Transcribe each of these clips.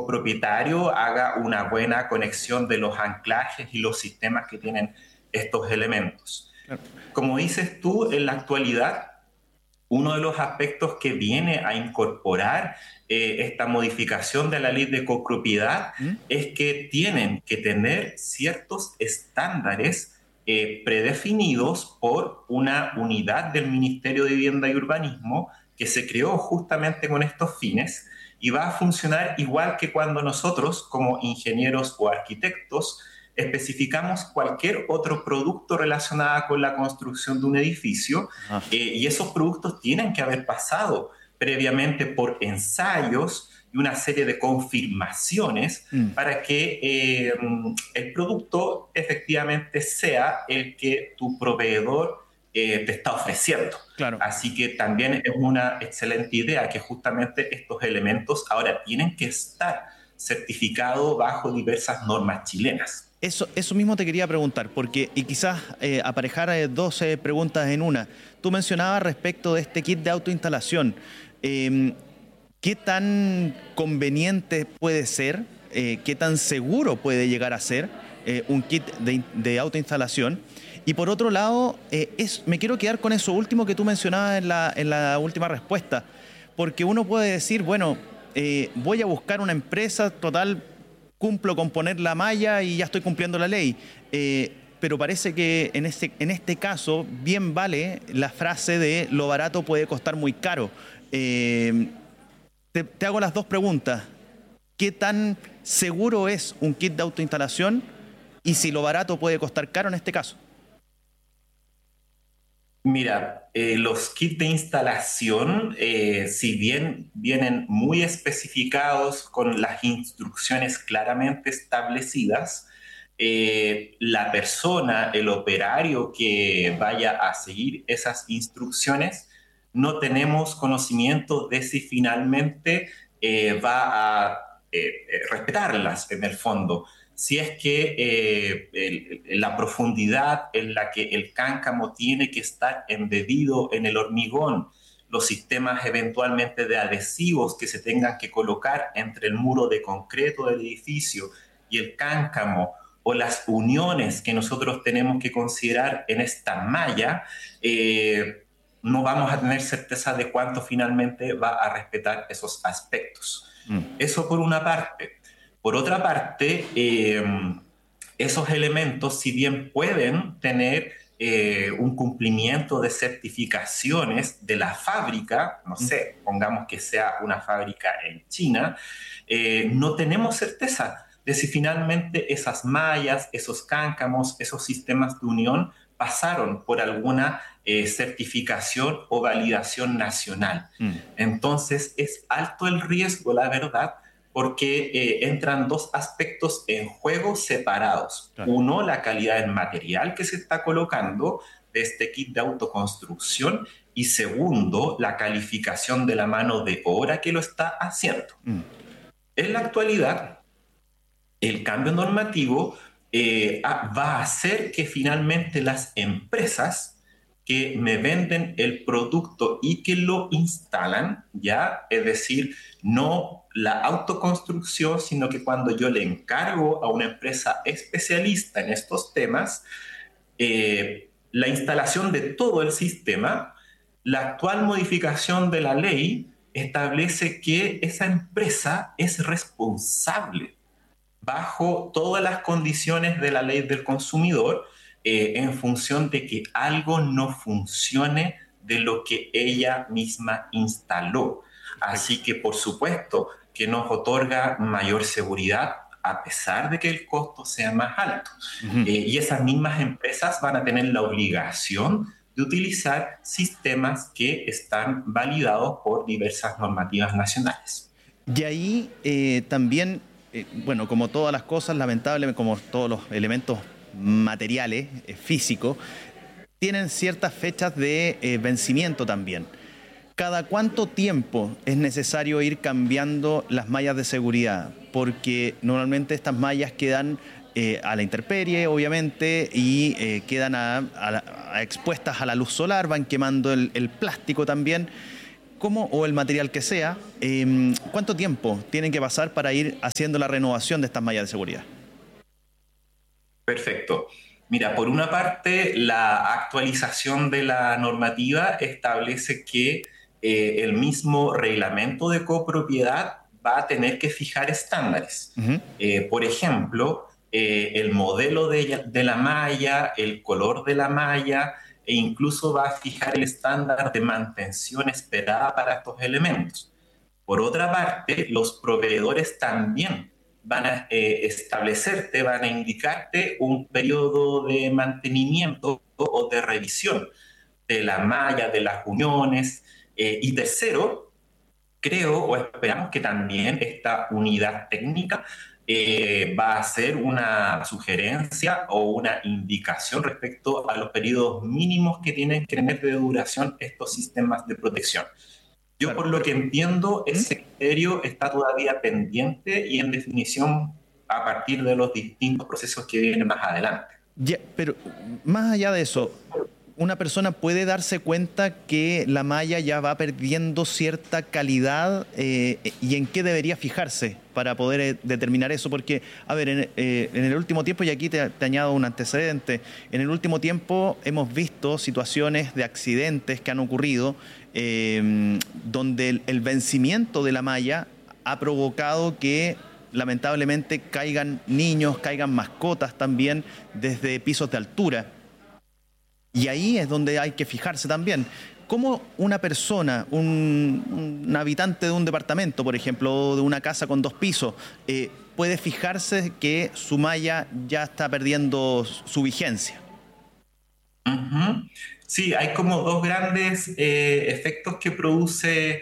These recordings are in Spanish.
copropietario haga una buena conexión de los anclajes y los sistemas que tienen estos elementos. Claro. Como dices tú, en la actualidad, uno de los aspectos que viene a incorporar esta modificación de la ley de copropiedad ¿Mm? es que tienen que tener ciertos estándares predefinidos por una unidad del Ministerio de Vivienda y Urbanismo que se creó justamente con estos fines y va a funcionar igual que cuando nosotros, como ingenieros o arquitectos, especificamos cualquier otro producto relacionado con la construcción de un edificio, Ah, y esos productos tienen que haber pasado previamente por ensayos y una serie de confirmaciones mm, para que el producto efectivamente sea el que tu proveedor te está ofreciendo. claro. Así que también es una excelente idea que justamente estos elementos ahora tienen que estar certificados bajo diversas normas chilenas. Eso mismo te quería preguntar, porque y quizás aparejar dos preguntas en una. Tú mencionabas respecto de este kit de autoinstalación. ¿Qué tan conveniente puede ser? ¿Qué tan seguro puede llegar a ser un kit de autoinstalación? Y por otro lado, me quiero quedar con eso último que tú mencionabas en la última respuesta, porque uno puede decir, bueno, voy a buscar una empresa total, cumplo con poner la malla y ya estoy cumpliendo la ley. Pero parece que en este caso bien vale la frase de lo barato puede costar muy caro. Te hago las dos preguntas. ¿Qué tan seguro es un kit de autoinstalación y si lo barato puede costar caro en este caso? Mira, los kits de instalación, si bien vienen muy especificados con las instrucciones claramente establecidas, la persona, el operario que vaya a seguir esas instrucciones, no tenemos conocimiento de si finalmente va a respetarlas en el fondo. Si es que la profundidad en la que el cáncamo tiene que estar embebido en el hormigón, los sistemas eventualmente de adhesivos que se tengan que colocar entre el muro de concreto del edificio y el cáncamo, o las uniones que nosotros tenemos que considerar en esta malla, no vamos a tener certeza de cuánto finalmente va a respetar esos aspectos. Mm. Eso por una parte. Por otra parte, esos elementos, si bien pueden tener un cumplimiento de certificaciones de la fábrica, no Mm. sé, pongamos que sea una fábrica en China, no tenemos certeza de si finalmente esas mallas, esos cáncamos, esos sistemas de unión pasaron por alguna certificación o validación nacional. Mm. Entonces es alto el riesgo, la verdad, porque entran dos aspectos en juego separados. Claro. Uno, la calidad del material que se está colocando de este kit de autoconstrucción, y segundo, la calificación de la mano de obra que lo está haciendo. Mm. En la actualidad, el cambio normativo va a hacer que finalmente las empresas que me venden el producto y que lo instalan, ya, es decir, no la autoconstrucción, sino que cuando yo le encargo a una empresa especialista en estos temas, la instalación de todo el sistema, la actual modificación de la ley establece que esa empresa es responsable bajo todas las condiciones de la ley del consumidor, en función de que algo no funcione de lo que ella misma instaló. Así que, por supuesto, que nos otorga mayor seguridad a pesar de que el costo sea más alto. Ujú. Y esas mismas empresas van a tener la obligación de utilizar sistemas que están validados por diversas normativas nacionales. Y ahí también, bueno, como todas las cosas, lamentablemente, como todos los elementos materiales, físicos, tienen ciertas fechas de vencimiento también. ¿Cada cuánto tiempo es necesario ir cambiando las mallas de seguridad? Porque normalmente estas mallas quedan a la intemperie, obviamente, y quedan expuestas a la luz solar, van quemando el plástico también. ¿Cómo, o el material que sea, cuánto tiempo tienen que pasar para ir haciendo la renovación de estas mallas de seguridad? Perfecto. Mira, por una parte, la actualización de la normativa establece que el mismo reglamento de copropiedad va a tener que fijar estándares. Uh-huh. Por ejemplo, el modelo de la malla, el color de la malla, e incluso va a fijar el estándar de mantención esperada para estos elementos. Por otra parte, los proveedores también van a establecerte, van a indicarte un periodo de mantenimiento o de revisión de la malla, de las uniones. Y tercero, creo o esperamos que también esta unidad técnica va a hacer una sugerencia o una indicación respecto a los periodos mínimos que tienen que tener de duración estos sistemas de protección. Yo, Claro, por lo que entiendo, ese criterio está todavía pendiente y en definición a partir de los distintos procesos que vienen más adelante. ya, pero más allá de eso, una persona puede darse cuenta que la malla ya va perdiendo cierta calidad, y en qué debería fijarse para poder determinar eso, porque, a ver, en el último tiempo, y aquí te añado un antecedente, en el último tiempo hemos visto situaciones de accidentes que han ocurrido, donde el vencimiento de la malla ha provocado que lamentablemente caigan niños, caigan mascotas también desde pisos de altura. Y ahí es donde hay que fijarse también. ¿Cómo una persona, un habitante de un departamento, por ejemplo, o de una casa con 2 pisos, puede fijarse que su malla ya está perdiendo su vigencia? Uh-huh. Sí, hay como dos grandes efectos que produce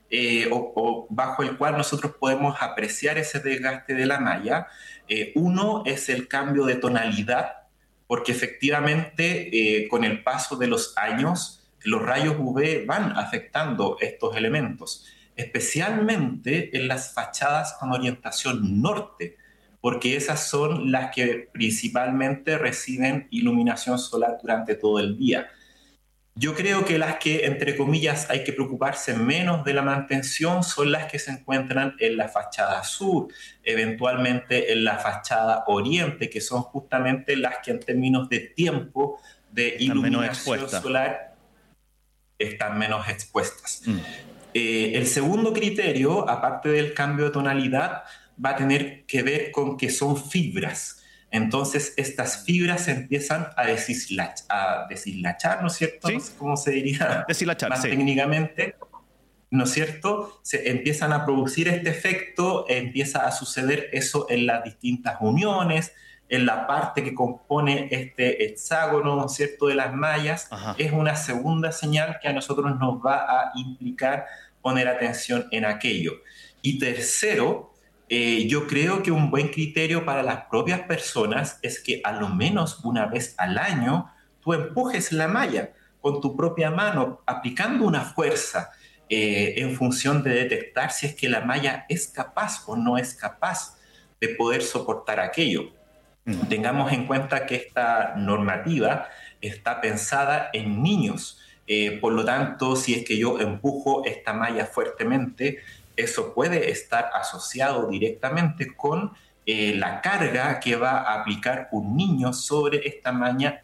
o bajo el cual nosotros podemos apreciar ese desgaste de la malla. Uno es el cambio de tonalidad, porque efectivamente con el paso de los años los rayos UV van afectando estos elementos, especialmente en las fachadas con orientación norte, porque esas son las que principalmente reciben iluminación solar durante todo el día. Yo creo que las que, entre comillas, hay que preocuparse menos de la mantención son las que se encuentran en la fachada sur, eventualmente en la fachada oriente, que son justamente las que en términos de tiempo de iluminación solar están menos expuestas. El segundo criterio, aparte del cambio de tonalidad, va a tener que ver con que son fibras. Entonces, estas fibras se empiezan a deshilachar, ¿no es cierto? ¿Sí? No sé cómo se diría Deshilachar, más sí. Técnicamente, ¿no es cierto? Se empiezan a producir este efecto, empieza a suceder eso en las distintas uniones, en la parte que compone este hexágono, ¿no es cierto?, de las mallas. Ajá. Es una segunda señal que a nosotros nos va a implicar poner atención en aquello. Y tercero, yo creo que un buen criterio para las propias personas es que a lo menos una vez al año tú empujes la malla con tu propia mano, aplicando una fuerza en función de detectar si es que la malla es capaz o no es capaz de poder soportar aquello. Tengamos en cuenta que esta normativa está pensada en niños. Por lo tanto, si es que yo empujo esta malla fuertemente, eso puede estar asociado directamente con la carga que va a aplicar un niño sobre esta malla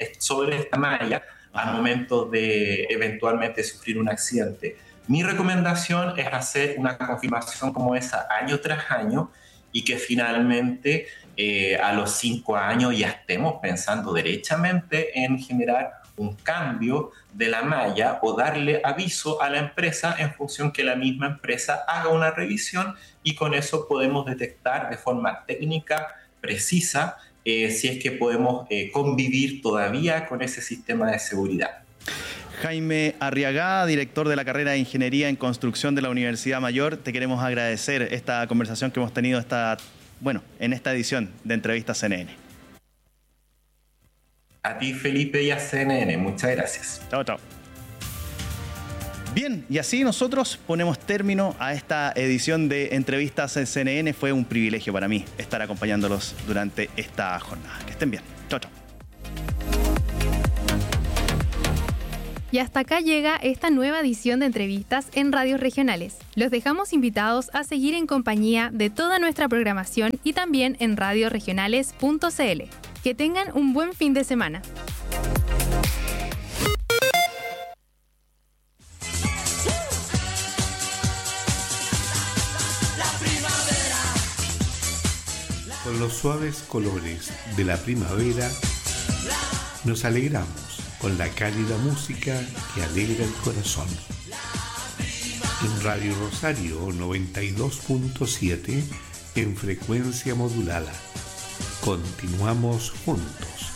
al momento de eventualmente sufrir un accidente. Mi recomendación es hacer una confirmación como esa año tras año y que finalmente a los 5 años ya estemos pensando derechamente en generar un cambio de la malla o darle aviso a la empresa en función que la misma empresa haga una revisión y con eso podemos detectar de forma técnica, precisa, si es que podemos convivir todavía con ese sistema de seguridad. Jaime Arriagada, director de la carrera de Ingeniería en Construcción de la Universidad Mayor, te queremos agradecer esta conversación que hemos tenido en esta edición de Entrevistas CNN. A ti, Felipe, y a CNN. Muchas gracias. Chao, chao. Bien, y así nosotros ponemos término a esta edición de Entrevistas en CNN. Fue un privilegio para mí estar acompañándolos durante esta jornada. Que estén bien. Chao, chao. Y hasta acá llega esta nueva edición de entrevistas en radios regionales. Los dejamos invitados a seguir en compañía de toda nuestra programación y también en radioregionales.cl. Que tengan un buen fin de semana. Con los suaves colores de la primavera, nos alegramos con la cálida música que alegra el corazón. En Radio Rosario 92.7 en frecuencia modulada. Continuamos juntos.